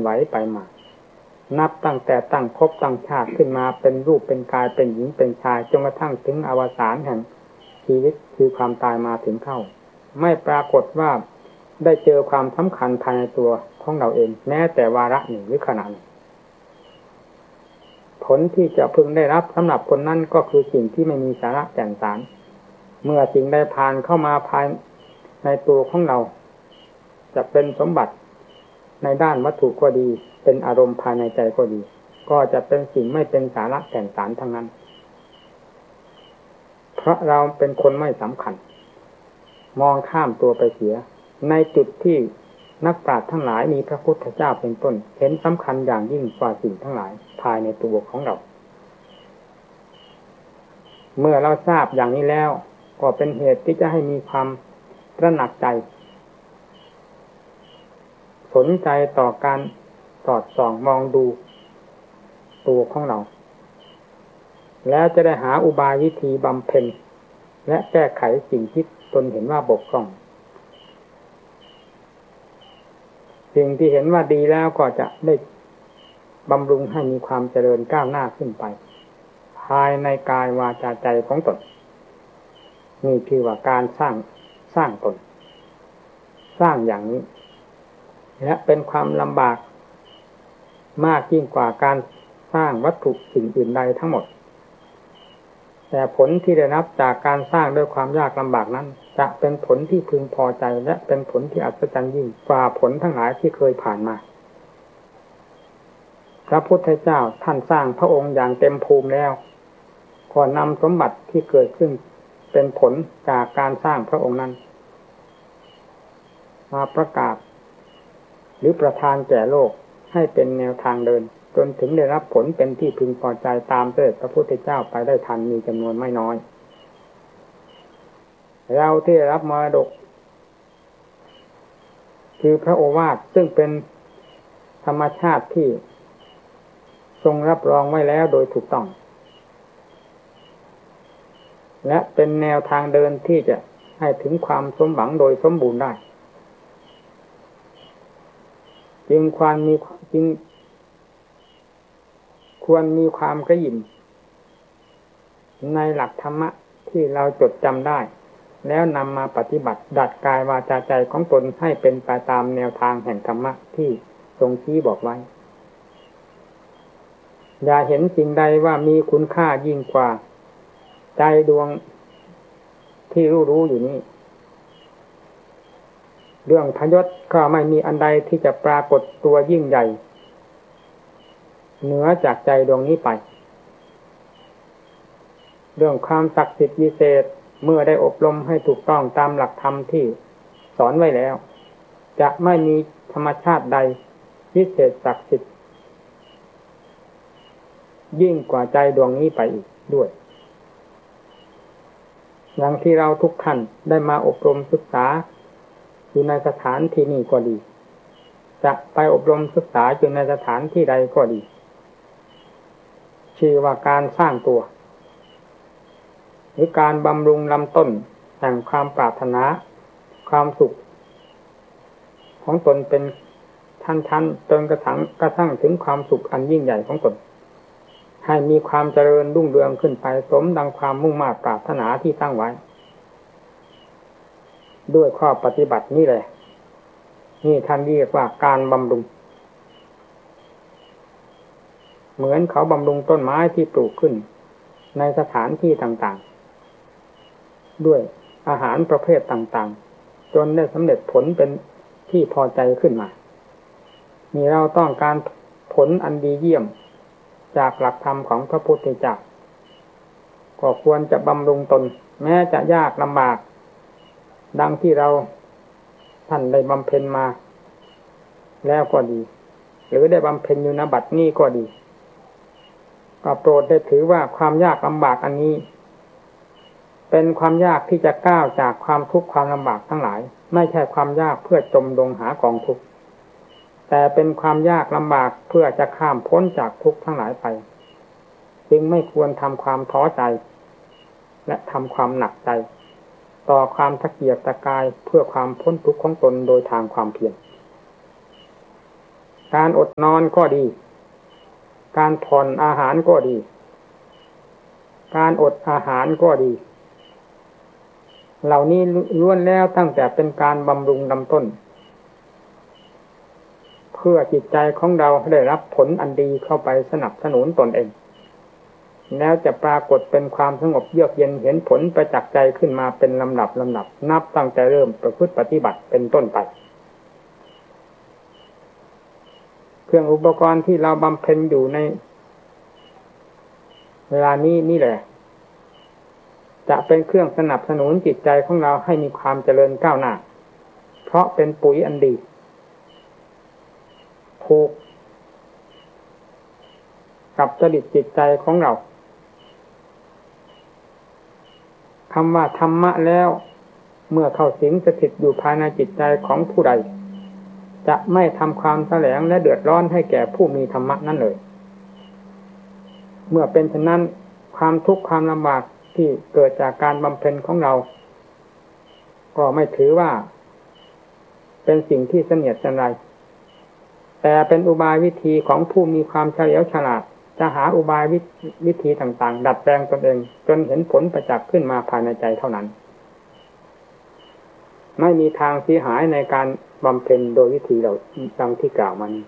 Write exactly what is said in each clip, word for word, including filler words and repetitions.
ไหวไปมานับตั้งแต่ตั้งภพตั้งชาติขึ้นมาเป็นรูปเป็นกายเป็นหญิงเป็นชายจนกระทั่งถึงอวสานแห่งชีวิตคือความตายมาถึงเข้าไม่ปรากฏว่าได้เจอความสำคัญภายในตัวของเราเองแม้แต่วาระหนึ่งหรือขณะหนึ่งผลที่จะพึงได้รับสำหรับคนนั้นก็คือสิ่งที่ไม่มีสาระแก่นสารเมื่อสิ่งใดผ่านเข้ามาภายในตัวของเราจะเป็นสมบัติในด้านวัตถุก็ดีเป็นอารมณ์ภายในใจก็ดีก็จะเป็นสิ่งไม่เป็นสาระแก่นสารทั้งนั้นเพราะเราเป็นคนไม่สำคัญมองข้ามตัวไปเสียในจุดที่นักปราชญ์ทั้งหลายมีพระพุทธเจ้าเป็นต้นเห็นสำคัญอย่างยิ่งกว่าสิ่งทั้งหลายภายในตัวของเราเมื่อเราทราบอย่างนี้แล้วก็เป็นเหตุที่จะให้มีความตระหนักใจสนใจต่อการสอดส่องมองดูตัวของเราแล้วจะได้หาอุบายวิธีบำเพ็ญและแก้ไขสิ่งที่ตนเห็นว่าบกพร่องสิ่งที่เห็นว่าดีแล้วก็จะได้บำรุงให้มีความเจริญก้าวหน้าขึ้นไปภายในกายวาจาใจของตนนี่คือว่าการสร้างสร้างตนสร้างอย่างนี้และเป็นความลำบากมากยิ่งกว่าการสร้างวัตถุสิ่งอื่นใดทั้งหมดแต่ผลที่ได้รับจากการสร้างด้วยความยากลำบากนั้นจะเป็นผลที่พึงพอใจและเป็นผลที่อัศจรรย์ยิ่งกว่าผลทั้งหลายที่เคยผ่านมาพระพุทธเจ้าท่านสร้างพระองค์อย่างเต็มภูมิแล้วก็นำสมบัติที่เกิดขึ้นเป็นผลจากการสร้างพระองค์นั้นมาประกาศหรือประทานแก่โลกให้เป็นแนวทางเดินจนถึงได้รับผลเป็นที่พึงพอใจตามเสด็จพระพุทธเจ้าไปได้ทันมีจำนวนไม่น้อยเราที่ได้รับมรดกคือพระโอวาทซึ่งเป็นธรรมชาติที่ทรงรับรองไว้แล้วโดยถูกต้องและเป็นแนวทางเดินที่จะให้ถึงความสมหวังโดยสมบูรณ์ได้จึงควรมีจึงควรมีความกระยิ่มในหลักธรรมะที่เราจดจำได้แล้วนำมาปฏิบัติดัดกายวาจาใจของตนให้เป็นไปตามแนวทางแห่งธรรมะที่ทรงชี้บอกไว้อย่าเห็นสิ่งใดว่ามีคุณค่ายิ่งกว่าใจดวงที่รู้รู้อยู่นี้เรื่องพยศก็ไม่มีอันใดที่จะปรากฏตัวยิ่งใหญ่เหนือจากใจดวงนี้ไปเรื่องความศักดิ์สิทธิ์วิเศษเมื่อได้อบรมให้ถูกต้องตามหลักธรรมที่สอนไว้แล้วจะไม่มีธรรมชาติใดวิเศษศักดิ์สิทธิ์ยิ่งกว่าใจดวงนี้ไปอีกด้วยอย่างที่เราทุกท่านได้มาอบรมศึกษาอยู่ในสถานที่นี้ก็ดีจะไปอบรมศึกษาอยู่ในสถานที่ใดก็ดีชื่อว่าการสร้างตัวหรือการบำรุงลำต้นแห่งความปรารถนาความสุขของตนเป็นชั้นๆจนกระทั่งกระทั่งถึงความสุขอันยิ่งใหญ่ของตนให้มีความเจริญรุ่งเรืองขึ้นไปสมดังความมุ่งมา่ปรารถนาที่ตั้งไว้ด้วยข้อปฏิบัตินี่แหละนี่ท่านเรียกว่าการบำรุงเหมือนเขาบำรุงต้นไม้ที่ปลูกขึ้นในสถานที่ต่างๆด้วยอาหารประเภทต่างๆจนได้สำเร็จผลเป็นที่พอใจขึ้นมามีเราต้องการผลอันดีเยี่ยมจากหลักธรรมของพระพุทธเจ้าก็ควรจะบำรุงตนแม้จะยากลำบากดังที่เราท่านได้บำเพ็ญมาแล้วก็ดีหรือได้บำเพ็ญอยู่ณบัดนี้ก็ดีก็โปรดได้ถือว่าความยากลำบากอันนี้เป็นความยากที่จะก้าวจากความทุกข์ความลำบากทั้งหลายไม่ใช่ความยากเพื่อจมลงหากองทุกข์แต่เป็นความยากลำบากเพื่อจะข้ามพ้นจากทุกข์ทั้งหลายไปจึงไม่ควรทำความท้อใจและทำความหนักใจต่อความตะเกียกตะกายเพื่อความพ้นทุกข์ของตนโดยทางความเพียรการอดนอนก็ดีการผ่อนอาหารก็ดีการอดอาหารก็ดีเหล่านี้ล้วนแล้วตั้งแต่เป็นการบำรุงลำต้นเพื่อจิตใจของเราได้รับผลอันดีเข้าไปสนับสนุนตนเองแล้วจะปรากฏเป็นความสงบเยือกเย็นเห็นผลประจักษ์ใจขึ้นมาเป็นลำดับลำดับนับตั้งแต่เริ่มประพฤติปฏิบัติเป็นต้นไปเครื่องอุปกรณ์ที่เราบำเพ็ญอยู่ในเวลานี้นี่แหละจะเป็นเครื่องสนับสนุนจิตใจของเราให้มีความเจริญก้าวหน้าเพราะเป็นปุ๋ยอันดีผูกกับจริตจิตใจของเราคำว่าธรรมะแล้วเมื่อเข้าสิงสถิตอยู่ภายในจิตใจของผู้ใดจะไม่ทำความแสลงและเดือดร้อนให้แก่ผู้มีธรรมะนั่นเลยเมื่อเป็นเช่นนั้นความทุกข์ความลำบากที่เกิดจากการบำเพ็ญของเราก็ไม่ถือว่าเป็นสิ่งที่เสนียดจันไรแต่เป็นอุบายวิธีของผู้มีความเฉลียวฉลาดจะหาอุบายวิธีต่างๆดัดแปลงตนเองจนเห็นผลประจักษ์ขึ้นมาภายในใจเท่านั้นไม่มีทางเสียหายในการบำเพ็ญโดยวิธีเราดังที่กล่าวมานี้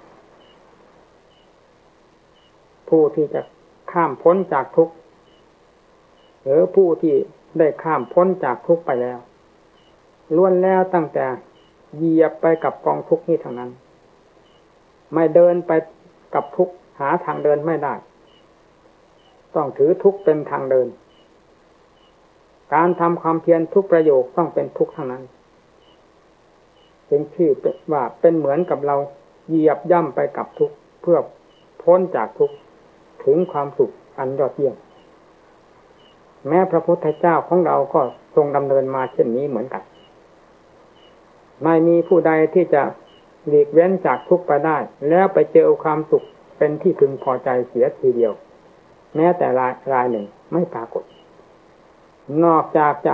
ผู้ที่จะข้ามพ้นจากทุกข์หรือผู้ที่ได้ข้ามพ้นจากทุกข์ไปแล้วล้วนแล้วตั้งแต่เหยียบไปกับกองทุกข์นี้ทั้งนั้นไม่เดินไปกับทุกข์หาทางเดินไม่ได้ต้องถือทุกข์เป็นทางเดินการทำความเพียรทุกประโยคต้องเป็นทุกข์ทั้งนั้นเป็นชื่อว่าเป็นเหมือนกับเราเหยียบย่ำไปกับทุกข์เพื่อพ้นจากทุกข์ถึงความสุขอันยอดเยี่ยมแม้พระพุทธเจ้าของเราก็ทรงดำเนินมาเช่นนี้เหมือนกันไม่มีผู้ใดที่จะหลีกเว้นจากทุกข์ไปได้แล้วไปเจอความสุขเป็นที่พึงพอใจเสียทีเดียวแม้แต่รายรายหนึ่งไม่ปรากฏนอกจากจะ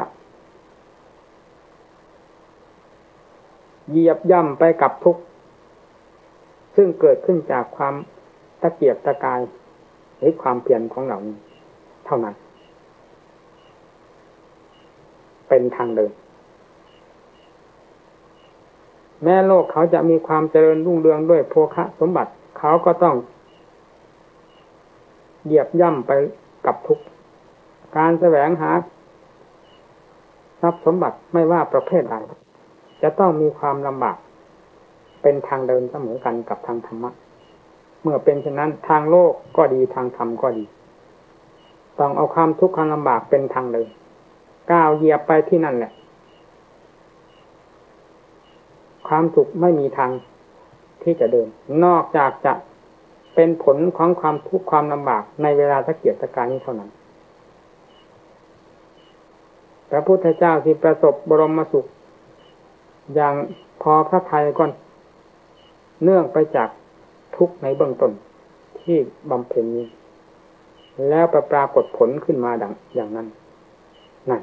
เหยียบย่ำไปกับทุกข์ซึ่งเกิดขึ้นจากความตะเกียกตะกายหรือความเพียรของเราเท่านั้นเป็นทางเดินแม้โลกเขาจะมีความเจริญรุ่งเรืองด้วยโภคะสมบัติเขาก็ต้องเหยียบย่ำไปกับทุกข์การแสวงหาทรัพย์สมบัติไม่ว่าประเภทใดจะต้องมีความลำบากเป็นทางเดินเสมอกันกับทางธรรมะเมื่อเป็นเช่นนั้นทางโลกก็ดีทางธรรมก็ดีต้องเอาความทุกข์ความลำบากเป็นทางเดินก้าวเหยียบไปที่นั่นแหละความสุขไม่มีทางที่จะเดินนอกจากจะเป็นผลของความทุกข์ความลำบากในเวลาตะเกียกตะกายนี้เท่านั้นพระพุทธเจ้าที่ประสบบรมสุขอย่างพอพระทัยก่อนเนื่องไปจากทุกข์ในเบื้องต้นที่บำเพ็ญนี้แล้วไปปรากฏผลขึ้นมาดังอย่างนั้นนั่น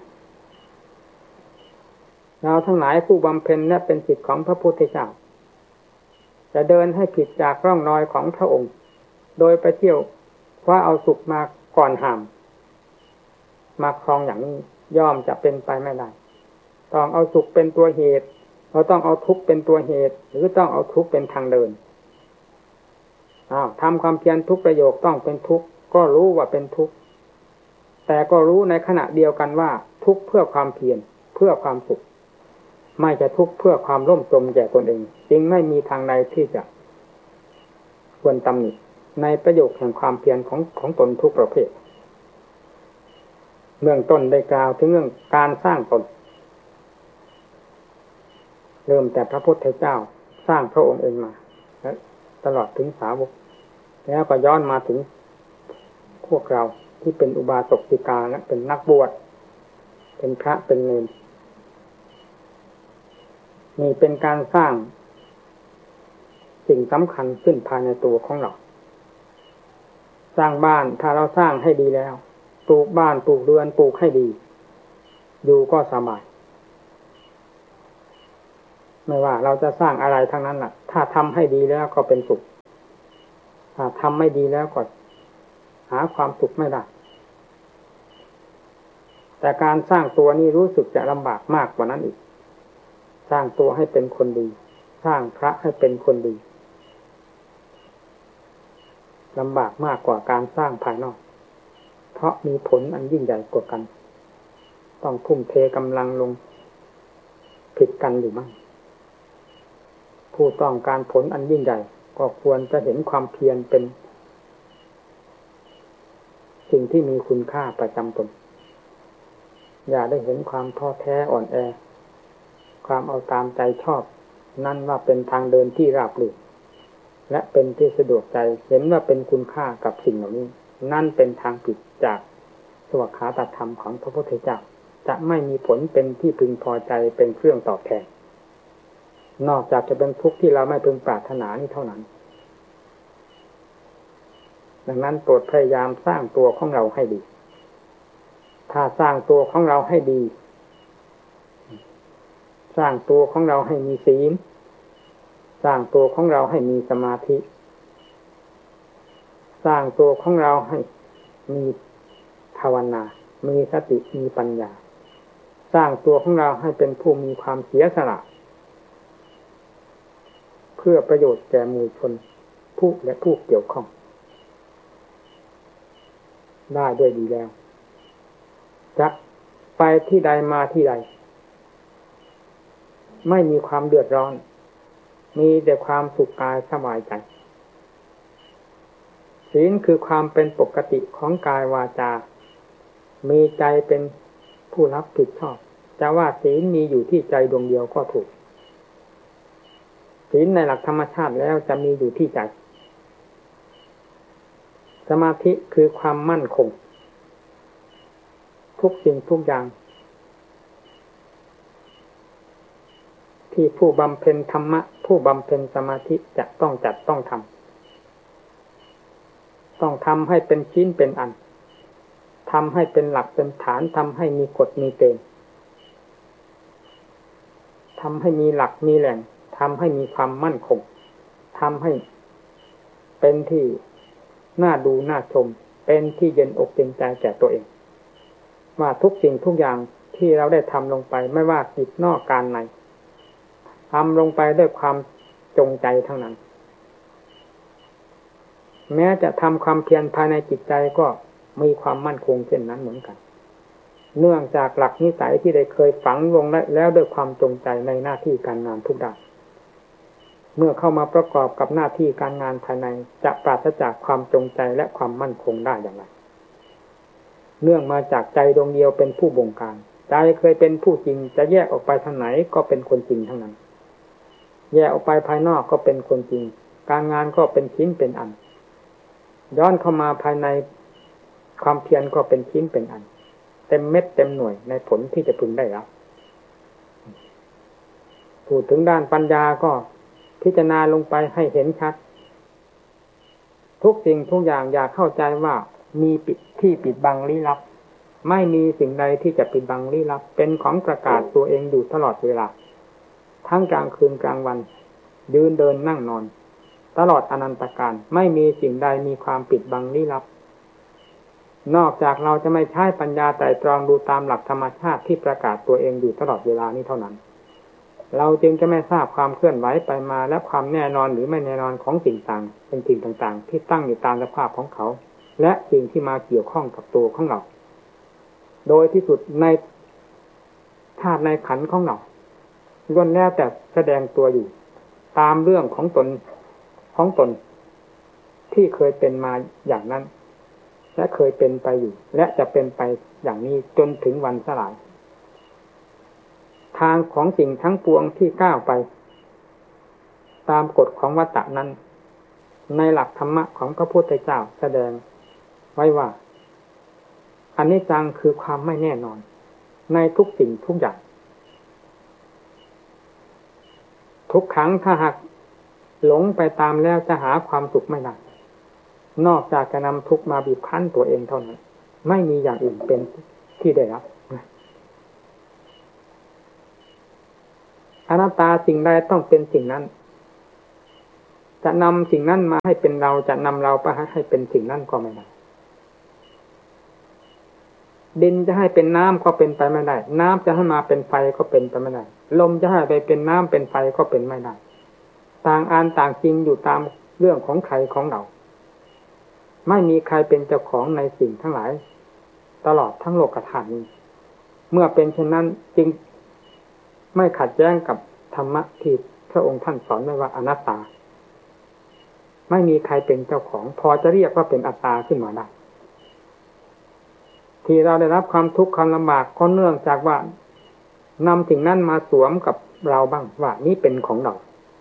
เราทั้งหลายผู้บำเพ็ญและเป็นศิษย์ของพระพุทธเจ้าจะเดินให้ผิดจากร่องรอยของพระองค์โดยไปเที่ยวคว้าเอาสุขมาก่อนห้ามมาครองอย่างนี้ย่อมจะเป็นไปไม่ได้ต้องเอาสุขเป็นตัวเหตุเราต้องเอาทุกข์เป็นตัวเหตุหรือต้องเอาทุกข์เป็นทางเดินอ้าวทำความเพียรทุกประโยคต้องเป็นทุกข์ก็รู้ว่าเป็นทุกข์แต่ก็รู้ในขณะเดียวกันว่าทุกข์เพื่อความเพียรเพื่อความสุขไม่จะทุกข์เพื่อความร่มจมแก่ตนเองจึงไม่มีทางใดที่จะควรตำหนิในประโยคแห่งความเพียรของของตนทุกประเภทเบื้องต้นได้กล่าวถึงเรื่องการสร้างตนเริ่มแต่พระพุทธเจ้าสร้างพระองค์เองมาและตลอดถึงสาวกแล้วก็ย้อนมาถึงพวกเราที่เป็นอุบาสกศิกาและเป็นนักบวชเป็นพระเป็นเณรนี่เป็นการสร้างสิ่งสำคัญขึ้นภายในตัวของเราสร้างบ้านถ้าเราสร้างให้ดีแล้วปลูกบ้านปลูกเรือนปลูกให้ดีอยู่ก็สบายไม่ว่าเราจะสร้างอะไรทั้งนั้นแหละถ้าทำให้ดีแล้วก็เป็นสุขถ้าทำไม่ดีแล้วก็หาความสุขไม่ได้แต่การสร้างตัวนี้รู้สึกจะลำบากมากกว่านั้นอีกสร้างตัวให้เป็นคนดีสร้างพระให้เป็นคนดีลำบากมากกว่าการสร้างภายนอกเพราะมีผลอันยิ่งใหญ่กว่ากันต้องทุ่มเทกำลังลงผิดกันอยู่มั้งผู้ต้องการผลอันยิ่งใหญ่ก็ควรจะเห็นความเพียรเป็นสิ่งที่มีคุณค่าประจำตนอย่าได้เห็นความท้อแท้อ่อนแอความเอาตามใจชอบนั่นว่าเป็นทางเดินที่ราบรื่นและเป็นที่สะดวกใจเห็นว่าเป็นคุณค่ากับสิ่งเหล่านี้นั่นเป็นทางผิดจากสวขาตธรรมของพระพุทธเจ้าจะไม่มีผลเป็นที่พึงพอใจเป็นเครื่องตอบแทนนอกจากจะเป็นทุกข์ที่เราไม่พึงปรารถนานี่เท่านั้นดังนั้นโปรดพยายามสร้างตัวของเราให้ดีถ้าสร้างตัวของเราให้ดีสร้างตัวของเราให้มีศีลสร้างตัวของเราให้มีสมาธิสร้างตัวของเราให้มีภาวนามีสติมีปัญญาสร้างตัวของเราให้เป็นผู้มีความเสียสละเพื่อประโยชน์แก่หมู่ชนผู้และผู้เกี่ยวข้องได้ด้วยดีแล้วจะไปที่ใดมาที่ใดไม่มีความเดือดร้อนมีแต่ความสุขกายสบายใจศีลคือความเป็นปกติของกายวาจามีใจเป็นผู้รับผิดชอบจะว่าศีลมีอยู่ที่ใจดวงเดียวก็ถูกศีลในหลักธรรมชาติแล้วจะมีอยู่ที่ใจสมาธิคือความมั่นคงทุกสิ่งทุกอย่างที่ผู้บำเพ็ญธรรมะผู้บำเพ็ญสมาธิจะต้องจัดต้องทำต้องทำให้เป็นชิ้นเป็นอันทำให้เป็นหลักเป็นฐานทำให้มีกฎมีเกณฑ์ทำให้มีหลักมีแหล่งทำให้มีความมั่นคงทำให้เป็นที่น่าดูน่าชมเป็นที่เย็นอกเย็นใจแก่ตัวเองว่าทุกสิ่งทุกอย่างที่เราได้ทำลงไปไม่ว่ากิจนอกการในทำลงไปด้วยความจงใจทั้งนั้นแม้จะทำความเพียรภายในจิตใจก็มีความมั่นคงเช่นนั้นเหมือนกันเนื่องจากหลักนิสัยที่ได้เคยฝังลงแล้วด้วยความจงใจในหน้าที่การงานทุกด้านเมื่อเข้ามาประกอบกับหน้าที่การงานภายในจะปราศจากความจงใจและความมั่นคงได้อย่างไรเนื่องมาจากใจดวงเดียวเป็นผู้บงการใจเคยเป็นผู้จริงจะแยกออกไปทางไหนก็เป็นคนจริงทั้งนั้นแยกออกไปภายนอกก็เป็นคนจริงการงานก็เป็นชิ้นเป็นอันย้อนเข้ามาภายในความเพียรก็เป็นชิ้นเป็นอันเต็มเม็ดเต็มหน่วยในผลที่จะพึงได้รับพูดถึงด้านปัญญาก็พิจารณาลงไปให้เห็นชัดทุกสิ่งทุกอย่างอยากเข้าใจว่ามีปิดที่ปิดบังลี้ลับไม่มีสิ่งใดที่จะปิดบังลี้ลับเป็นของประกาศตัวเองอยู่ตลอดเวลาทั้งกลางคืนกลางวันยืนเดินนั่งนอนตลอดอนันตกาลไม่มีสิ่งใดมีความปิดบังลี้ลับนอกจากเราจะไม่ใช้ปัญญาไตร่ตรองดูตามหลักธรรมชาติที่ประกาศตัวเองอยู่ตลอดเวลานี้เท่านั้นเราจึงจะไม่ทราบความเคลื่อนไหวไปมาและความแน่นอนหรือไม่แน่นอนของสิ่งต่างเป็นสิ่งต่างๆที่ตั้งอยู่ตามสภาพของเขาและสิ่งที่มาเกี่ยวข้องกับตัวของเราโดยที่สุดในธาตุในขันธ์ของเราล้วนแล้วแต่แสดงตัวอยู่ตามเรื่องของตนของตนที่เคยเป็นมาอย่างนั้นและเคยเป็นไปอยู่และจะเป็นไปอย่างนี้จนถึงวันสลายทางของสิ่งทั้งปวงที่ก้าวไปตามกฎของวัฏฏะนั้นในหลักธรรมะของพระพุทธเจ้าแสดงไว้ว่าอนิจจังคือความไม่แน่นอนในทุกสิ่งทุกอย่างทุกครั้งถ้าหากหลงไปตามแล้วจะหาความสุขไม่ได้นอกจากจะนำทุกข์มาบีบคั้นตัวเองเท่านั้นไม่มีอย่างอื่นเป็นที่ได้รับออนัตตาสิ่งใดต้องเป็นสิ่งนั้นจะนำสิ่งนั้นมาให้เป็นเราจะนำเราไปให้เป็นสิ่งนั้นก็ไม่ได้ดินจะให้เป็นน้ำก็เป็นไปไม่ได้น้ำจะให้มาเป็นไฟก็เป็นไปไม่ได้ลมจะให้ไปเป็นน้ำเป็นไฟก็เป็นไม่ได้ต่างอันต่างจริงอยู่ตามเรื่องของใครของเราไม่มีใครเป็นเจ้าของในสิ่งทั้งหลายตลอดทั้งโลกธาตุนี้เมื่อเป็นเช่นนั้นจึงไม่ขัดแย้งกับธรรมะที่พระองค์ท่านสอนไว้ว่าอนัตตาไม่มีใครเป็นเจ้าของพอจะเรียกว่าเป็นอัตตาขึ้นมาได้ที่เราได้รับความทุกข์ความลำบากก็เนื่องจากว่านำสิ่งนั้นมาสวมกับเราบ้างว่านี่เป็นของเรา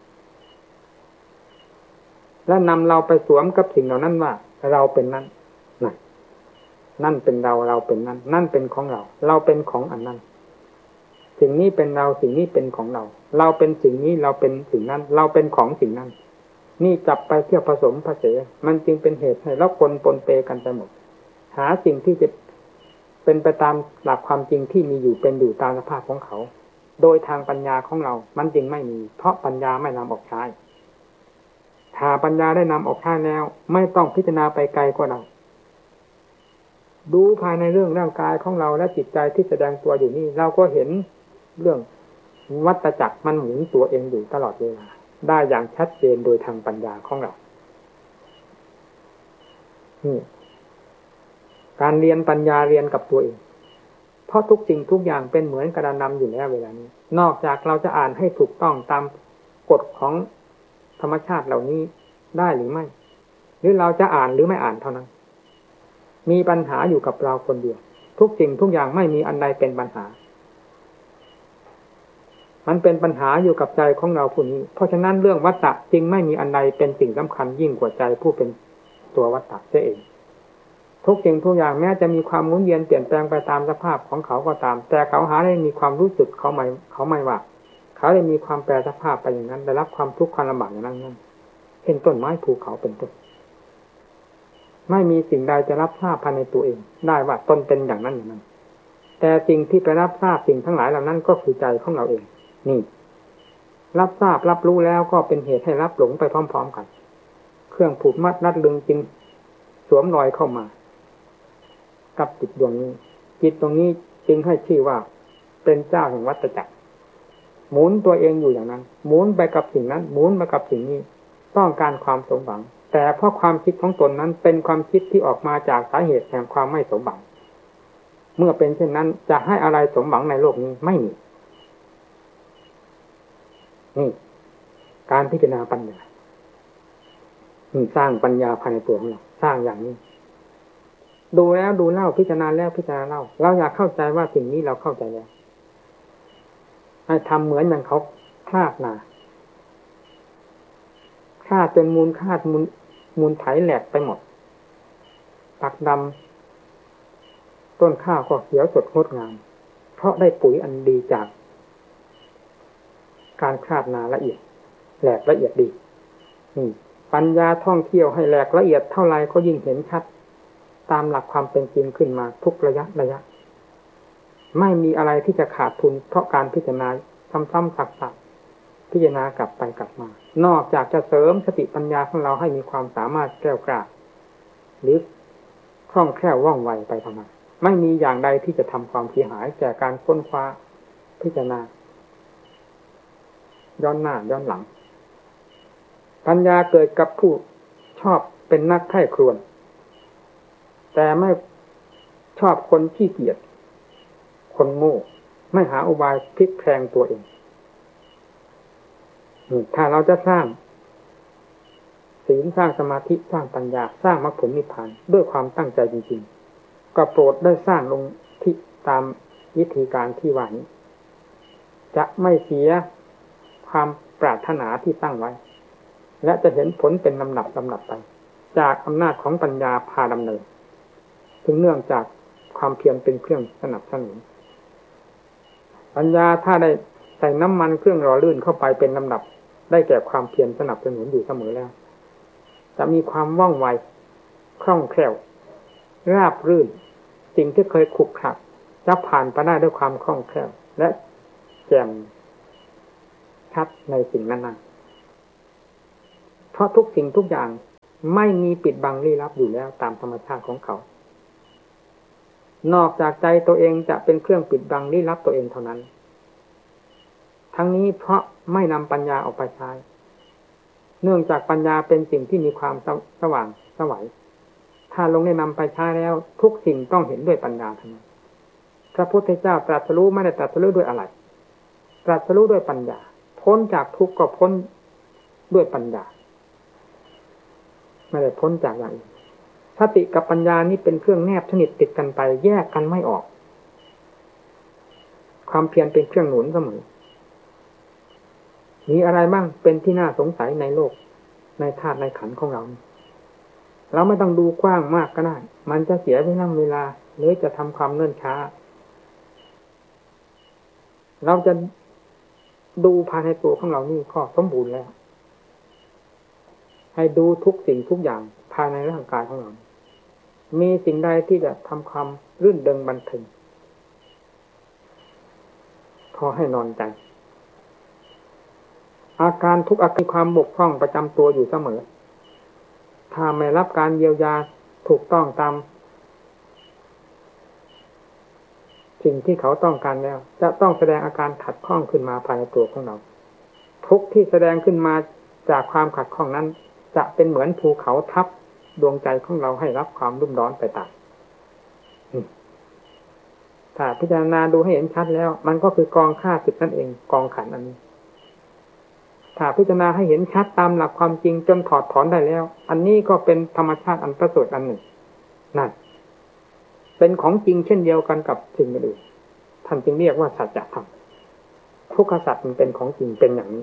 และนำเราไปสวมกับสิ่งเหล่านั้นว่าเราเป็นนั้นนั่นนั่นเป็นเราเราเป็นนั้นนั่นเป็นของเราเราเป็นของอันนั้นสิ่งนี้เป็นเราสิ่งนี้เป็นของเราเราเป็นสิ่งนี้เราเป็นสิ่งนั้นเราเป็นของสิ่งนั้นนี่จับไปเที่ยวผสมผสมมันจึงเป็นเหตุให้เราคนปนเปกันไปหมดหาสิ่งที่จะเป็นไปตามหลักความจริงที่มีอยู่เป็นอยู่ตามสภาพของเขาโดยทางปัญญาของเรามันจึงไม่มีเพราะปัญญาไม่นำออกใช้ถ้าปัญญาได้นำออกใช้แล้วไม่ต้องพิจารณาไปไกลกว่าเราดูภายในเรื่องร่างกายของเราและจิตใจที่แสดงตัวอยู่นี่เราก็เห็นเรื่องวัฏจักรมันหมุนตัวเองอยู่ตลอดเวลาได้อย่างชัดเจนโดยทางปัญญาของเรานี่การเรียนปัญญาเรียนกับตัวเองเพราะทุกสิ่งทุกอย่างเป็นเหมือนกระดานดำอยู่แล้วเวลานี้นอกจากเราจะอ่านให้ถูกต้องตามกฎของธรรมชาติเหล่านี้ได้หรือไม่หรือเราจะอ่านหรือไม่อ่านเท่านั้นมีปัญหาอยู่กับเราคนเดียวทุกสิ่งทุกอย่างไม่มีอันใดเป็นปัญหามันเป็นปัญหาอยู่กับใจของเราผู้นี้เพราะฉะนั้นเรื่องวัฏฏะจึงไม่มีอันใดเป็นสิ่งสำคัญยิ่งกว่าใจผู้เป็นตัววัฏฏะเสียเองทุกสิ่งทุกอย่างแม้จะมีความหมุนเวียนเปลี่ยนแปลงไปตามสภาพของเขาก็ตามแต่เขาหาได้มีความรู้สึกเขาไม่เขาไม่ว่าเขาได้มีความแปรสภาพไปอย่างนั้นได้รับความทุกข์ความลำบากอย่างนั้นนั่นเช่นต้นไม้ภูเขาเป็นต้นไม่มีสิ่งใดจะรับทราบภายในตัวเองได้ว่าตนเป็นอย่างนั้นอย่างนั้นแต่สิ่งที่ไปรับทราบสิ่งทั้งหลายเหล่านั้นก็คือใจของเราเองนี่รับทราบรับรู้แล้วก็เป็นเหตุให้รับหลงไปพร้อมๆกันเครื่องผูกมัดรัดลึงจึงสวมรอยเข้ามากับจิตดวงนี้จิตตรงนี้จึงให้ชื่อว่าเป็นเจ้าแห่งวัฏจักรหมุนตัวเองอยู่อย่างนั้นหมุนไปกับสิ่งนั้นหมุนไปกับสิ่งนี้ต้องการความสมหวังแต่เพราะความคิดของตนนั้นเป็นความคิดที่ออกมาจากสาเหตุแห่งความไม่สมหวังเมื่อเป็นเช่นนั้นจะให้อะไรสมหวังในโลกนี้ไม่มีนี่การพิจารณาปัญญาสร้างปัญญาภายในตัวของเราสร้างอย่างนี้ดูแล้วดูเล่าพิจารณาแล้วพิจารณาเล่าเราอยากเข้าใจว่าสิ่งนี้เราเข้าใจแล้วให้ทำเหมือนอย่างเขาคาดนาคาดจนมูลคาดมูลมูลไถแหลกไปหมดปักดำต้นข้าวก็เขียวสดงดงามเพราะได้ปุ๋ยอันดีจากการคาดนาละเอียดแหลกละเอียดดีนี่ปัญญาท่องเที่ยวให้แหลกละเอียดเท่าไรก็ยิ่งเห็นชัดตามหลักความเป็นจริงขึ้นมาทุกระยะระยะไม่มีอะไรที่จะขาดทุนเพราะการพิจารณาซ้ำๆซักๆพิจารณากลับไปกลับมานอกจากจะเสริมสติปัญญาของเราให้มีความสามารถแกล้วกล้าหรือคล่องแคล่วว่องไวไปทำไมไม่มีอย่างใดที่จะทำความเสียหายแก่การค้นคว้าพิจารณาย้อนหน้าย้อนหลังปัญญาเกิดกับผู้ชอบเป็นนักไข้ครวญแต่ไม่ชอบคนขี้เกียจคนโง่ไม่หาอุบายพลิกแพลงตัวเองถ้าเราจะสร้างศีลสร้างสมาธิสร้างปัญญาสร้างมรรคผลนิพพานด้วยความตั้งใจจริงๆก็โปรดได้สร้างลงที่ตามวิธีการที่ว่านี้จะไม่เสียความปรารถนาที่ตั้งไว้และจะเห็นผลเป็นลำดับลำดับไปจากอำนาจของปัญญาพาดำเนินถึงเนื่องจากความเพียรเป็นเครื่องสนับสนุนปัญญาถ้าได้ใส่น้ำมันเครื่องหล่อลื่นเข้าไปเป็นลำดับได้แก่ความเพียรสนับสนุนอยู่เสมอแล้วจะมีความว่องไวคล่องแคล่วราบรื่นสิ่งที่เคยขรุขระจะผ่านไปได้ด้วยความคล่องแคล่วและแจ่มชัดในสิ่งนั้นๆเพราะทุกสิ่งทุกอย่างไม่มีปิดบังลี้ลับอยู่แล้วตามธรรมชาติของเขานอกจากใจตัวเองจะเป็นเครื่องปิดบังลี้ลับตัวเองเท่านั้นทั้งนี้เพราะไม่นำปัญญาออกไปใช้เนื่องจากปัญญาเป็นสิ่งที่มีความสว่างไสวถ้าลงได้นำไปใช้แล้วทุกสิ่งต้องเห็นด้วยปัญญาทั้งนั้นพระพุทธเจ้าตรัสรู้ไม่ได้ตรัสรู้ด้วยอะไรตรัสรู้ด้วยปัญญาพ้นจากทุกข์ก็พ้นด้วยปัญญาไม่ได้พ้นจากอย่างอื่นสติกับปัญญานี้เป็นเครื่องแนบสนิทติดกันไปแยกกันไม่ออกความเพียรเป็นเครื่องหนุนเสมอมีอะไรบ้างเป็นที่น่าสงสัยในโลกในธาตุในขันธ์ของเราเราไม่ต้องดูกว้างมากก็ได้มันจะเสียเวลาหรือจะทำความเนิ่นช้าเราจะดูภายในตัวของเรานี่ก็สมบูรณ์แล้วให้ดูทุกสิ่งทุกอย่างภายในร่างกายของเรามีสิ่งใดที่จะทำความรื่นเริงบันเทิงพอให้นอนใจอาการทุกอาการความบกพร่องประจำตัวอยู่เสมอถ้าไม่รับการเยียวยาถูกต้องตามสิ่งที่เขาต้องการแล้วจะต้องแสดงอาการขัดข้องขึ้นมาภายในตัวของเราทุกที่แสดงขึ้นมาจากความขัดข้องนั้นจะเป็นเหมือนภูเขาทับดวงใจของเราให้รับความรุ่มร้อนไปตามถ้าพิจารณาดูให้เห็นชัดแล้วมันก็คือกองข้าศึกนั่นเองกองขันอันนี้ถ้าพิจารณาให้เห็นชัดตามหลักความจริงจนถอดถอนได้แล้วอันนี้ก็เป็นธรรมชาติอันประเสริฐอันหนึ่งนั่นเป็นของจริงเช่นเดียวกันกับสิ่งอื่นท่านจึงเรียกว่าสัจธรรมทุกขสัจมันเป็นของจริงเป็นอย่างนี้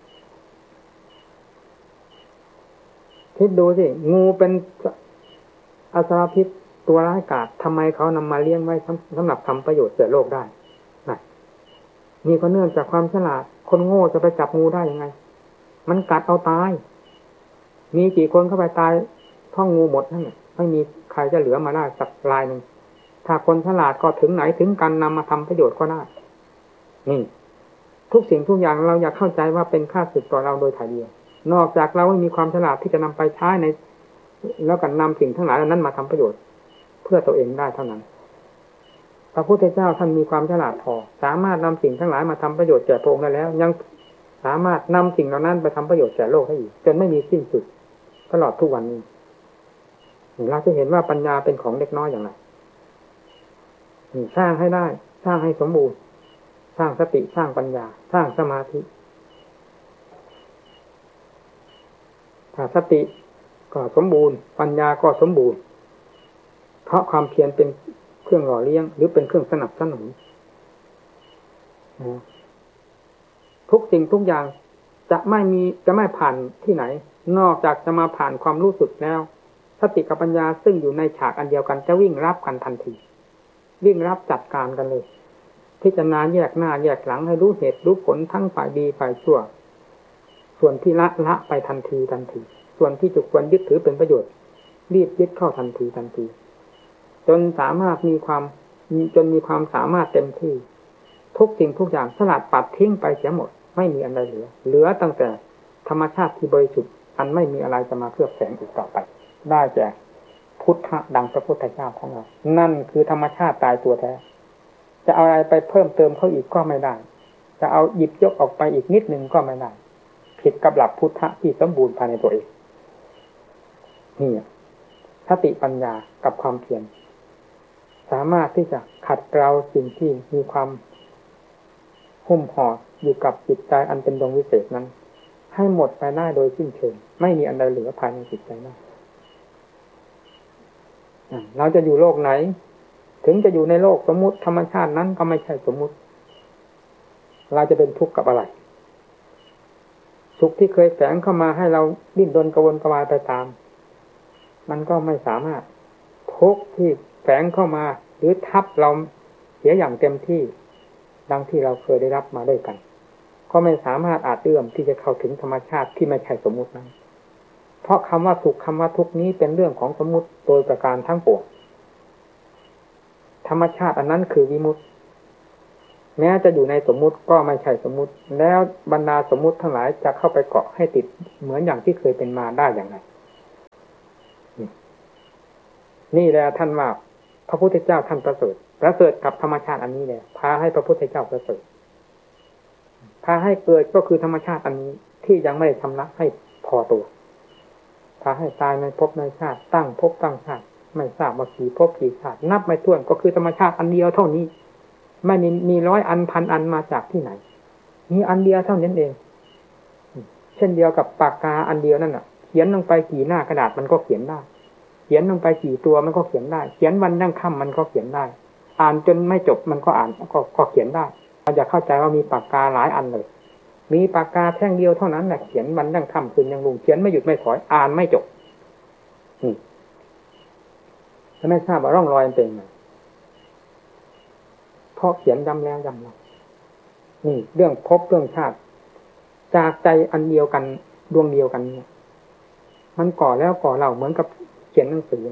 คิดดูสิงูเป็นอสรพิษตัวร้ายกาจทำไมเขานำมาเลี้ยงไว้สำหรับทำประโยชน์แก่โลกได้นะนี่ก็เนื่องจากความฉลาดคนโง่จะไปจับงูได้ยังไงมันกัดเอาตายมีกี่คนเข้าไปตายท้องงูหมดนั่นแหละไม่มีใครจะเหลือมาได้สักรายหนึ่งถ้าคนฉลาดก็ถึงไหนถึงกันนำมาทำประโยชน์ก็ได้นี่ทุกสิ่งทุกอย่างเราอยากเข้าใจว่าเป็นค่าศึกต่อเราโดยถ่ายเดียวนอกจากเราไม่มีความฉลาดที่จะนำไปใช้ในแล้วกันนำสิ่งทั้งหลายเหล่านั้นมาทำประโยชน์เพื่อตัวเองได้เท่านั้นพระพุทธเจ้าท่านมีความฉลาดพอสามารถนำสิ่งทั้งหลายมาทำประโยชน์แก่พระองค์ได้แล้วยังสามารถนำสิ่งเหล่านั้นไปทำประโยชน์แก่โลกได้อีกจนไม่มีสิ้นสุดตลอดทุกวันนี้เราจะเห็นว่าปัญญาเป็นของเล็กน้อยอย่างไรสร้างให้ได้สร้างให้สมบูรณ์สร้างสติสร้างปัญญาสร้างสมาธิถ้าสติก็สมบูรณ์ปัญญาก็สมบูรณ์เพราะความเพียรเป็นเครื่องหล่อเลี้ยงหรือเป็นเครื่องสนับสนุนทุกสิ่งทุกอย่างจะไม่มีจะไม่ผ่านที่ไหนนอกจากจะมาผ่านความรู้สึกแล้วสติกับปัญญาซึ่งอยู่ในฉากอันเดียวกันจะวิ่งรับกันทันทีวิ่งรับจัดการกันเลยพิจารณาแยกหน้าแยกหลังให้รู้เหตุรู้ผลทั้งฝ่ายดีฝ่ายชั่วส่วนที่ละละไปทันทีทันทีส่วนที่จะควรยึดถือเป็นประโยชน์รีบยึดเข้าทันทีทันทีจนสามารถมีความจนมีความสามารถเต็มที่ทุกสิ่งทุกอย่างสลัดปัดทิ้งไปเสียหมดไม่มีอันใดเหลือเหลือตั้งแต่ธรรมชาติที่บริสุทธิ์อันไม่มีอะไรจะมาเคลือบแฝงอีกต่อไปได้แก่พุทธะดังพระพุทธเจ้าของเรานั่นคือธรรมชาติตายตัวแท้จะเอาอะไรไปเพิ่มเติมเขาอีกก็ไม่ได้จะเอาหยิบยกออกไปอีกนิดนึงก็ไม่ได้ผิดกับหลักพุทธะที่สมบูรณ์ภายในตัวเองนี่สติปัญญากับความเพียรสามารถที่จะขัดเกลาสิ่งที่มีความหุ้มห่ออยู่กับจิตใจอันเป็นดวงวิเศษนั้นให้หมดไปได้โดยสิ้นเชิงไม่มีอันใดเหลือภายในจิตใจได้เราจะอยู่โลกไหนถึงจะอยู่ในโลกสมมุติธรรมชาตินั้นก็ไม่ใช่สมมุติเราจะเป็นทุกข์กับอะไรสุขที่เคยแฝงเข้ามาให้เราดิ้นรนกระวนกระวายไปตามมันก็ไม่สามารถทุกข์ที่แฝงเข้ามาหรือทับเราเสียอย่างเต็มที่ดังที่เราเคยได้รับมาด้วยกันก็ไม่สามารถอาจเอื้อมที่จะเข้าถึงธรรมชาติที่ไม่ใช่สมมุตินั้นเพราะคำว่าสุขคำว่าทุกข์นี้เป็นเรื่องของสมมุติโดยประการทั้งปวงธรรมชาติอันนั้นคือวิมุตติแม้จะอยู่ในสมมุติก็ไม่ใช่สมมุติแล้วบรรดาสมมุติทั้งหลายจะเข้าไปเกาะให้ติดเหมือนอย่างที่เคยเป็นมาได้อย่างไรนี่แหละท่านว่าพระพุทธเจ้าท่านประเสริฐประเสริฐกับธรรมชาติอันนี้เลยพาให้พระพุทธเจ้าประเสริฐพาให้เกิดก็คือธรรมชาติอันนี้ที่ยังไม่ได้ชำระให้พอตัวพาให้ตายในภพในชาติตั้งภพตั้งชาติไม่ทราบว่ากี่ภพกี่ชาตินับไม่ถ้วนก็คือธรรมชาติอันเดียวเท่านี้ไม่มีมีร้อยอันพันอันมาจากที่ไหนมีอันเดียวเท่านั้นเองเช่นเดียวกับปากกาอันเดียวนั่นน่ะเขียนลงไปกี่หน้ากระดาษมันก็เขียนได้เขียนลงไปกี่ตัวมันก็เขียนได้เขียนวันนั่งค่ำมันก็เขียนได้อ่านจนไม่จบมันก็อ่านก็ก็เขียนได้เราจะเข้าใจว่ามีปากกาหลายอันเลยมีปากกาแท่งเดียวเท่านั้นแหละเขียนวันนั่งค่ำคืนยังลุงเขียนไม่หยุดไม่ถอยอ่านไม่จบนี่ถ้าไม่ทราบว่าร่องรอยมันเป็นไงเพราะเขียนย้ำแล้วย้ำเล่านี่เรื่องภพเรื่องชาติจากใจอันเดียวกันดวงเดียวกันเนี่ยมันก่อแล้วก่อเล่าเหมือนกับเขียนหนังสือ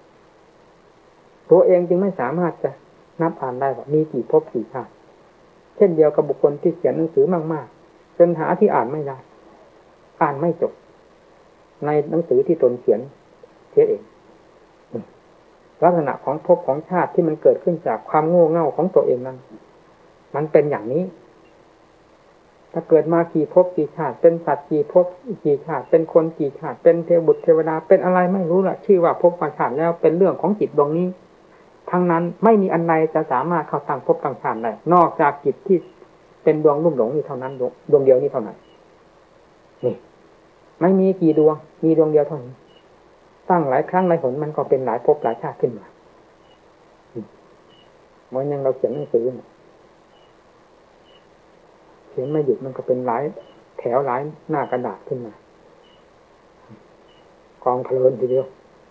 ตัวเองจึงไม่สามารถจะนับอ่านได้ว่ามีกี่ภพกี่ชาติเช่นเดียวกับบุคคลที่เขียนหนังสือมากๆจนหาที่อ่านไม่ได้อ่านไม่จบในหนังสือที่ตนเขียนเสียเองลักษณะของภพของชาติที่มันเกิดขึ้นจากความโง่เง่าของตัวเองนั้นมันเป็นอย่างนี้ถ้าเกิดมากี่ภพกี่ชาติเป็นสัตว์กี่ภพกี่ชาติเป็นคนกี่ชาติเป็นเทวบุตรเทวดาเป็นอะไรไม่รู้ล่ะชื่อว่าภพชาติแล้วเป็นเรื่องของจิตดวงนี้ทั้งนั้นไม่มีอันใดจะสามารถเข้าตั้งภพตั้งชาติได้นอกจากจิตที่เป็นดวงลุ่มหลงนี้เท่านั้นดวงเดียวนี้เท่านั้นนี่ไม่มีกี่ดวงมีดวงเดียวเท่านี้ตั้งหลายครั้งหลายหนมันก็เป็นหลายภพหลายชาติขึ้นมาเหมือนอย่างเราเขียนหนังสือเขียนไม่หยุดมันก็เป็นหลายแถวหลายหน้ากระดาษขึ้นมากองเพลินทีเดียว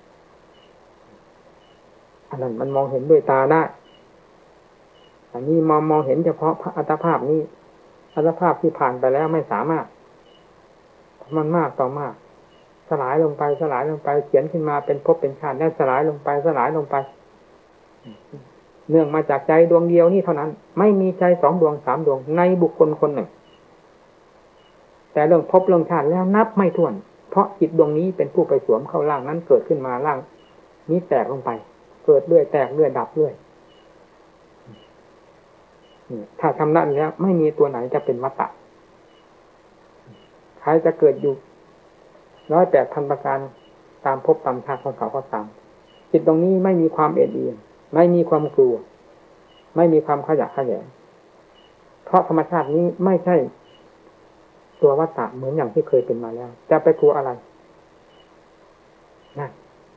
อันนั้นมันมองเห็นด้วยตาได้อันนี้มองมองเห็นเฉพาะอัตภาพนี้อัตภาพที่ผ่านไปแล้วไม่สามารถมันมากต่อมากสลายลงไปสลายลงไปเขียนขึ้นมาเป็นภพเป็นชาติแล้วสลายลงไปสลายลงไปเนื่องมาจากใจดวงเดียวนี่เท่านั้นไม่มีใจสองดวงสามดวงในบุคคลคนหนึ่งแต่เรื่องภพเรื่องชาติแล้วนับไม่ถ้วนเพราะจิตดวงนี้เป็นผู้ไปสวมเข้าร่างนั้นเกิดขึ้นมาร่างนี้แตกลงไปเกิดเรื่อยแตกเรื่อยดับเรื่อยถ้าทำนั้นแล้วไม่มีตัวไหนจะเป็นวัฏฏะใครจะเกิดอยู่ร้อยแปดพันประการตามภพตามชาติของเขาก็ตามจิตตรงนี้ไม่มีความเอ็นเอียงไม่มีความกลัวไม่มีความขยะแขยงเพราะธรรมชาตินี้ไม่ใช่ตัววัฏฏะเหมือนอย่างที่เคยเป็นมาแล้วจะไปกลัวอะไรนั่น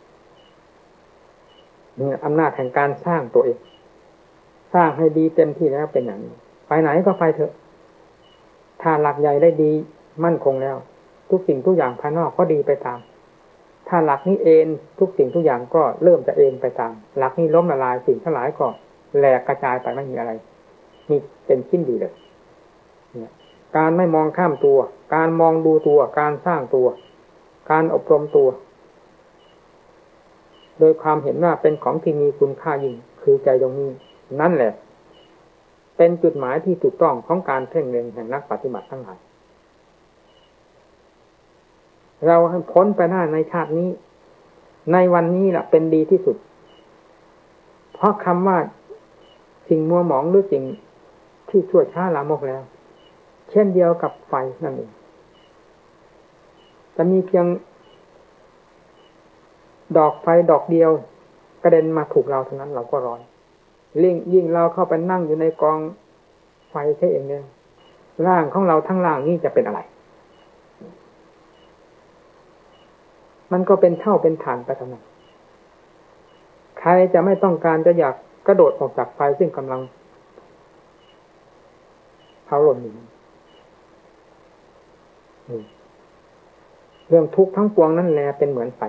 เนี่ยอำนาจแห่งการสร้างตัวเองสร้างให้ดีเต็มที่แล้วเป็นอย่างนี้ไปไหนก็ไปเถอะถ้าหลักใหญ่ได้ดีมั่นคงแล้วทุกสิ่งทุกอย่างภายนอกก็ดีไปตามถ้าหลักนี้เอ็นทุกสิ่งทุกอย่างก็เริ่มจะเอ็นไปตามหลักนี้ล้มละลายสิ่งทั้งหลายก็แหลกกระจายไปไม่มีอะไรนี่เป็นชิ้นดีเลยเนี่ยการไม่มองข้ามตัวการมองดูตัวการสร้างตัวการอบรมตัวโดยความเห็นว่าเป็นของที่มีคุณค่ายิ่งคือใจตรงนี้นั่นแหละเป็นจุดหมายที่ถูกต้องของการเพ่งเล็งแห่งนักปฏิบัติทั้งหลายเราให้พ้นไปหน้าในชาตินี้ในวันนี้แหละเป็นดีที่สุดเพราะคำว่าสิ่งมัวหมองหรือสิ่งที่ชั่วช้าลามกแล้วเช่นเดียวกับไฟนั่นเองจะมีเพียงดอกไฟดอกเดียวกระเด็นมาถูกเราเท่านั้นเราก็ร้อนยิ่งยิ่งเราเข้าไปนั่งอยู่ในกองไฟใช่เองเนี่ยร่างของเราทั้งร่างนี้จะเป็นอะไรมันก็เป็นเท่าเป็นฐานไปทั้งนั้นใครจะไม่ต้องการจะอยากกระโดดออกจากไฟซึ่งกำลังเผาหล่นอยู่เรื่องทุกข์ทั้งปวงนั่นแหละเป็นเหมือนไฟ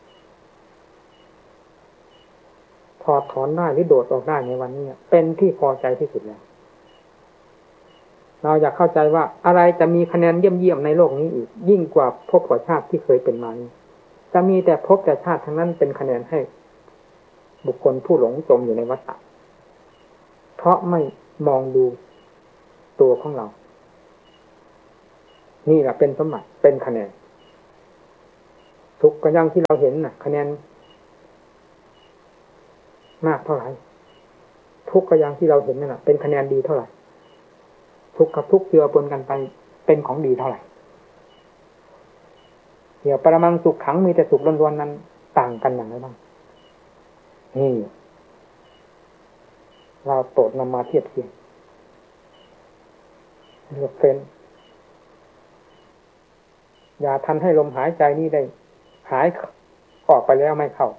ถอดถอนได้หรือโดดออกได้ในวันนี้เป็นที่พอใจที่สุดแล้วเราอยากเข้าใจว่าอะไรจะมีคะแนนเยี่ยมๆในโลกนี้อีกยิ่งกว่าภพกว่าชาติที่เคยเป็นมานี้จะมีแต่ภพแต่ชาติทั้งนั้นเป็นคะแนนให้บุคคลผู้หลงจมอยู่ในวัฏฏะเพราะไม่มองดูตัวของเรานี่แหละเป็นสมบัติเป็นคะแนนทุกข์ก็ยังที่เราเห็นน่ะคะแนนมากเท่าไหร่ทุกข์ก็ยังที่เราเห็นนั่นแหละเป็นคะแนนดีเท่าไหร่ทุกข์กับทุกข์เจือปนกันไปเป็นของดีเท่าไหร่เดี๋ยวปรมังสุขขังมีแต่สุขล้วนๆนั้นต่างกันอย่างไรบ้างนี่เราโปรดนำมาเทียบเทียงเลือกเฟ้นอย่าทันให้ลมหายใจนี้ได้หายออกไปแล้วไม่เข้า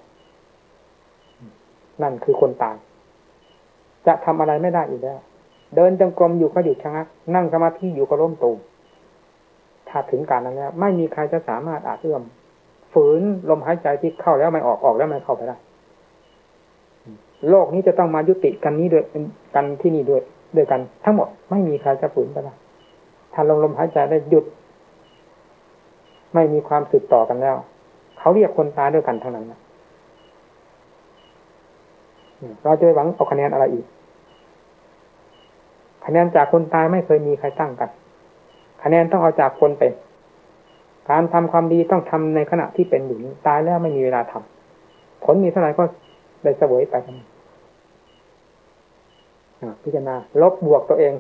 นั่นคือคนตายจะทำอะไรไม่ได้อีกแล้วเดินจงกรมอยู่ก็หยุดชะงักนั่งสมาธิอยู่ก็ล้มตูมถ้าถึงการนั้นแล้วไม่มีใครจะสามารถอาจเอื้อมฝืนลมหายใจที่เข้าแล้วไม่ออกออกแล้วไม่เข้าไปได้โลกนี้จะต้องมายุติกันนี้ด้วยกันที่นี่ด้วยด้วยกันทั้งหมดไม่มีใครจะฝืนไปได้ถ้าลมลมหายใจได้หยุดไม่มีความสืบต่อกันแล้วเขาเรียกคนตายด้วยกันเท่านั้นนะเราจะไปหวังเอาคะแนนอะไรอีกคะแนนจากคนตายไม่เคยมีใครตั้งกันคะแนนต้องเอาจากคนเป็นการทำความดีต้องทำในขณะที่เป็นอยู่นี้ตายแล้วไม่มีเวลาทำผลมีเท่าไหร่ก็ได้เสวยไปทั้งนั้นพิจารณาลบบวกตัวเอง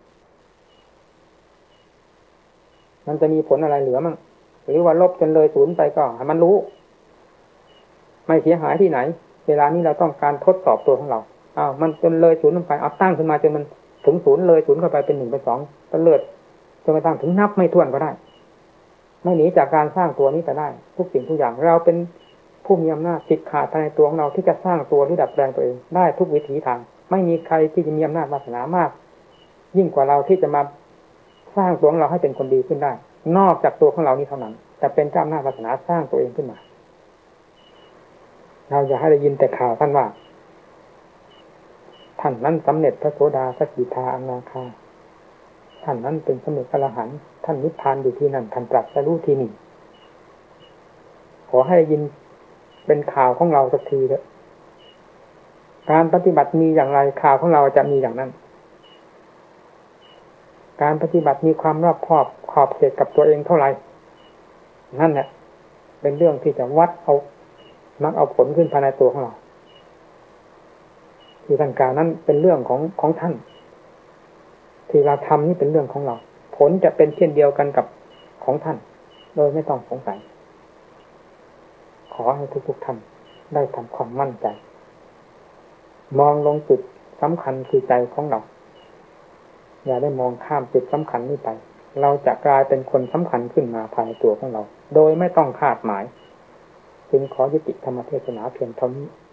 มันจะมีผลอะไรเหลือมั่งหรือว่าลบจนเลยศูนย์ไปก็ให้มันรู้ไม่เสียหายที่ไหนเวลานี้เราต้องการทดสอบตัวของเราอ้าวมันจนเลยศูนย์ลงไปเอาตั้งขึ้นมาจนมันถึงศูนย์เลยศูนย์เข้าไปเป็นหนึ่งเป็นสองเป็นเลิศจนกระทั่งถึงนับไม่ถ้วนก็ได้ไม่หนีจากการสร้างตัวนี้ไปได้ทุกสิ่งทุกอย่างเราเป็นผู้มีอำนาจติดขาดภายในตัวของเราที่จะสร้างตัวที่ดัดแปลงตัวเองได้ทุกวิถีทางไม่มีใครที่จะมีอำนาจวาสนามากยิ่งกว่าเราที่จะมาสร้างตัวของเราให้เป็นคนดีขึ้นได้นอกจากตัวของเรานี้เท่านั้นแต่เป็นเจ้าอำนาจวาสนาสร้างตัวเองขึ้นมาเราอย่าให้ได้ยินแต่ข่าวท่านว่าท่านนั้นสำเร็จพระโสดาสกิทาอนาคาท่านนั้นเป็นสมเด็จพระอรหันต์ท่านนิพพานอยู่ที่นั่นท่านตรัสรู้ที่นี่ขอให้ยินเป็นข่าวของเราสักทีเถอะการปฏิบัติมีอย่างไรข่าวของเราจะมีอย่างนั้นการปฏิบัติมีความรอบคอบขอบเขตกับตัวเองเท่าไหร่นั่นแหละเป็นเรื่องที่จะวัดเอามักเอาผลขึ้นภายในตัวของเราที่ท่านกล่าวนั้นเป็นเรื่องของของท่านที่เราทำนี่เป็นเรื่องของเราผลจะเป็นเช่นเดียวกันกับของท่านโดยไม่ต้องสงสัยขอให้ทุกๆท่านได้ทำความมั่นใจมองลงจุดสำคัญคือใจของเราอย่าได้มองข้ามจุดสำคัญนี้ไปเราจะกลายเป็นคนสำคัญขึ้นมาภายในตัวของเราโดยไม่ต้องคาดหมายจึงขอยุติธรรมเทศนาเพียงเท่านี้